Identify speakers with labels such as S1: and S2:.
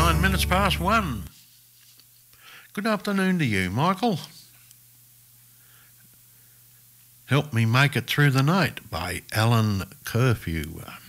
S1: 9 minutes past 1. Good afternoon to you, Michael. Help Me Make It Through the Night by Alan Curfew.